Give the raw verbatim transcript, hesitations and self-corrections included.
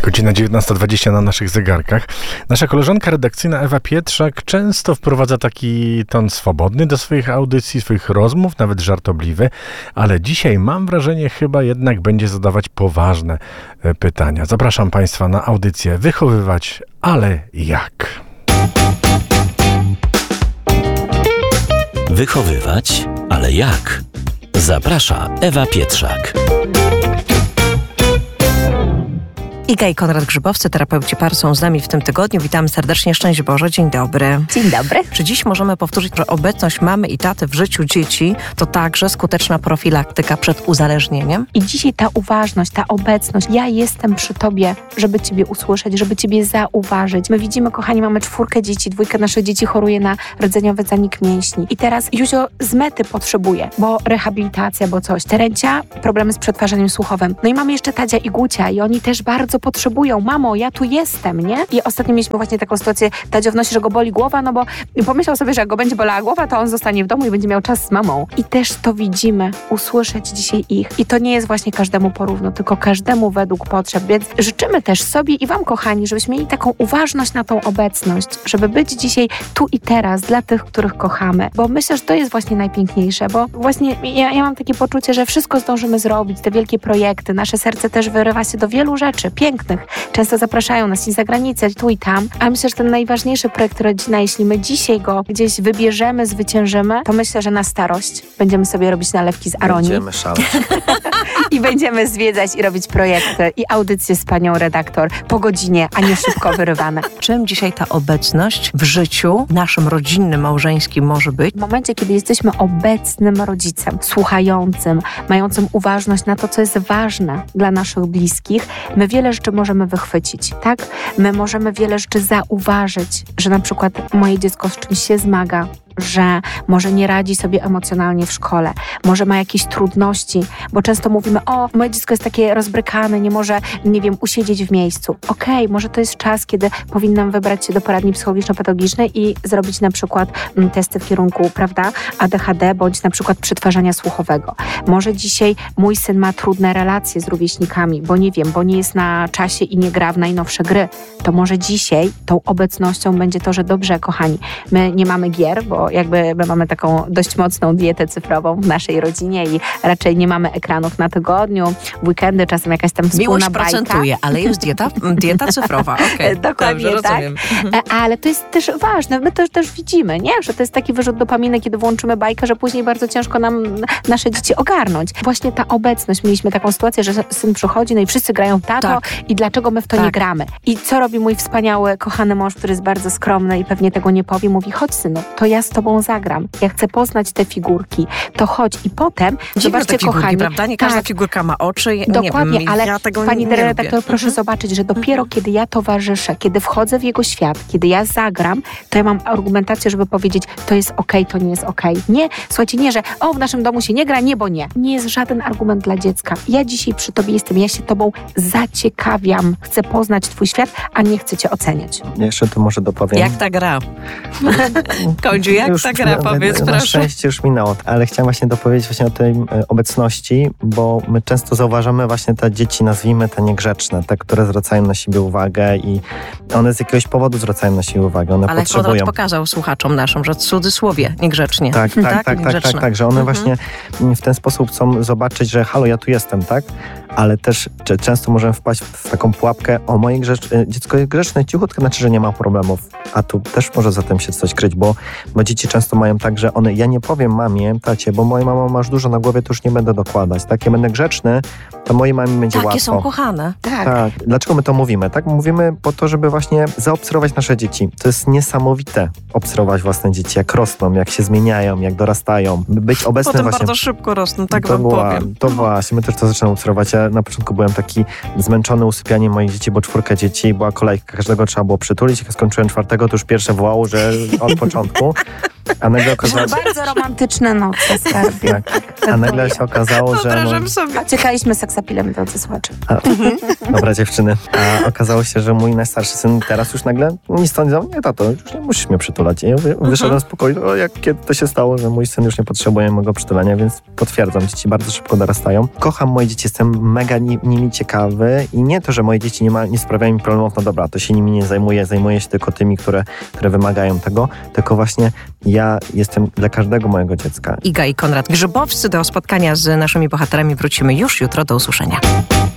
Godzina dziewiętnasta dwadzieścia na naszych zegarkach. Nasza koleżanka redakcyjna Ewa Pietrzak często wprowadza taki ton swobodny do swoich audycji, swoich rozmów, nawet żartobliwy, ale dzisiaj mam wrażenie, chyba jednak będzie zadawać poważne pytania. Zapraszam Państwa na audycję Wychowywać, ale jak? Wychowywać, ale jak? Zaprasza Ewa Pietrzak. Iga i Konrad Grzybowcy, terapeuci par, są z nami w tym tygodniu. Witamy serdecznie, szczęść Boże, dzień dobry. Dzień dobry. Czy dziś możemy powtórzyć, że obecność mamy i taty w życiu dzieci to także skuteczna profilaktyka przed uzależnieniem? I dzisiaj ta uważność, ta obecność, ja jestem przy tobie, żeby ciebie usłyszeć, żeby ciebie zauważyć. My widzimy, kochani, mamy czwórkę dzieci, dwójka naszych dzieci choruje na rdzeniowy zanik mięśni. I teraz Józio z mety potrzebuje, bo rehabilitacja, bo coś. Terencia, problemy z przetwarzaniem słuchowym. No i mamy jeszcze Tadzia i Gucia i oni też bardzo potrzebują. Mamo, ja tu jestem, nie? I ostatnio mieliśmy właśnie taką sytuację, Tadzio wnosi, że go boli głowa, no bo pomyślał sobie, że jak go będzie bolała głowa, to on zostanie w domu i będzie miał czas z mamą. I też to widzimy, usłyszeć dzisiaj ich. I to nie jest właśnie każdemu porówno, tylko każdemu według potrzeb. Więc życzymy też sobie i wam, kochani, żebyśmy mieli taką uważność na tą obecność, żeby być dzisiaj tu i teraz dla tych, których kochamy. Bo myślę, że to jest właśnie najpiękniejsze, bo właśnie ja, ja mam takie poczucie, że wszystko zdążymy zrobić, te wielkie projekty, nasze serce też wyrywa się do wielu rzeczy pięknych. Często zapraszają nas i za granicę, tu i tam. A myślę, że ten najważniejszy projekt rodzina, jeśli my dzisiaj go gdzieś wybierzemy, zwyciężymy, to myślę, że na starość będziemy sobie robić nalewki z aronii. Będziemy szaleć. I będziemy zwiedzać i robić projekty i audycje z panią redaktor po godzinie, a nie szybko wyrywane. Czym dzisiaj ta obecność w życiu naszym rodzinnym, małżeńskim może być? W momencie, kiedy jesteśmy obecnym rodzicem, słuchającym, mającym uważność na to, co jest ważne dla naszych bliskich, my wiele rzeczy możemy wychwycić, tak? My możemy wiele rzeczy zauważyć, że na przykład moje dziecko z czymś się zmaga, że może nie radzi sobie emocjonalnie w szkole, może ma jakieś trudności, bo często mówimy, o, moje dziecko jest takie rozbrykane, nie może, nie wiem, usiedzieć w miejscu. Okej, okay, może to jest czas, kiedy powinnam wybrać się do poradni psychologiczno-pedagogicznej i zrobić na przykład m, testy w kierunku, prawda, A D H D, bądź na przykład przetwarzania słuchowego. Może dzisiaj mój syn ma trudne relacje z rówieśnikami, bo nie wiem, bo nie jest na czasie i nie gra w najnowsze gry. To może dzisiaj tą obecnością będzie to, że dobrze, kochani, my nie mamy gier, bo jakby my mamy taką dość mocną dietę cyfrową w naszej rodzinie i raczej nie mamy ekranów na tygodniu, w weekendy czasem jakaś tam wspólna Miłość bajka. procentuje, ale jest dieta, dieta cyfrowa. Okay. Dokładnie. Dobrze, tak. Ale to jest też ważne, my to też widzimy, nie? Że to jest taki wyrzut dopaminy, kiedy włączymy bajkę, że później bardzo ciężko nam nasze dzieci ogarnąć. Właśnie ta obecność, mieliśmy taką sytuację, że syn przychodzi, no i wszyscy grają tato tak. i dlaczego my w to tak. nie gramy? I co robi mój wspaniały, kochany mąż, który jest bardzo skromny i pewnie tego nie powie, mówi, chodź synu, to ja z tobą zagram. Ja chcę poznać te figurki. To chodź. I potem, Dziwne zobaczcie, te figurki, kochani. Prawda? Nie każda tak, figurka ma oczy. Dokładnie, nie wiem, ale ja tego pani nie redaktor, lubię. proszę mhm. zobaczyć, że dopiero mhm. kiedy ja towarzyszę, kiedy wchodzę w jego świat, kiedy ja zagram, to ja mam argumentację, żeby powiedzieć, to jest okej, okay, to nie jest okej. Okay. Nie, słuchajcie, nie, że o, w naszym domu się nie gra, nie, bo nie. Nie jest żaden argument dla dziecka. Ja dzisiaj przy tobie jestem, ja się tobą zaciekawiam. Chcę poznać twój świat, a nie chcę cię oceniać. Jeszcze tu może dopowiem. Jak ta gra? Kończy, jak już, ta gra, no, powiedz na proszę. szczęście już minęło, ale chciałam właśnie dopowiedzieć właśnie o tej e, obecności, bo my często zauważamy właśnie te dzieci, nazwijmy te niegrzeczne, te, które zwracają na siebie uwagę i one z jakiegoś powodu zwracają na siebie uwagę, one ale potrzebują. Konrad pokazał słuchaczom naszym, że w cudzysłowie niegrzecznie. Tak, tak, tak, tak, tak, tak, tak, że one mhm. właśnie w ten sposób chcą zobaczyć, że halo, ja tu jestem, tak? Ale też czy, często możemy wpaść w taką pułapkę, o moje grzecz, dziecko jest grzeczne, cichutko, znaczy, że nie ma problemów, a tu też może za tym się coś kryć, bo, bo dzieci często mają tak, że one, ja nie powiem mamie, tacie, bo moja mama masz dużo na głowie, to już nie będę dokładać, tak? Ja będę grzeczny, to mojej mamie będzie Takie łatwo. są kochane. Tak. Tak. Dlaczego my to mówimy? Tak, mówimy po to, żeby właśnie zaobserwować nasze dzieci. To jest niesamowite obserwować własne dzieci, jak rosną, jak się zmieniają, jak dorastają. Być obecnym Potem właśnie. bardzo szybko rosną, tak to wam była, powiem. To właśnie, my też to zaczynamy obserwować. Ja na początku byłem taki zmęczony usypianiem moich dzieci, bo czwórka dzieci, była kolejka, każdego trzeba było przytulić. Jak skończyłem czwartego, dlatego to już pierwsze wołało, że od początku. A nagle okazało się, Bardzo romantyczne noce, skarbie. tak, a nagle się okazało, że... No, sobie. A czekaliśmy seksapilem, drodzy słuchacze. a, dobra dziewczyny. A okazało się, że mój najstarszy syn teraz już nagle ni stąd, ni stąd, nie tato, już nie musisz mnie przytulać. I ja wy, wyszedłem z pokoju, o, jak kiedy to się stało, że mój syn już nie potrzebuje mojego przytulenia, więc potwierdzam, dzieci bardzo szybko dorastają. Kocham moje dzieci, jestem mega ni, nimi ciekawy i nie to, że moje dzieci nie, ma, nie sprawiają mi problemów, no dobra, to się nimi nie zajmuję, zajmuję się tylko tymi, które, które wymagają tego, tylko właśnie ja jestem dla każdego mojego dziecka. Iga i Konrad Grzybowscy. Do spotkania z naszymi bohaterami wrócimy już jutro. Do usłyszenia.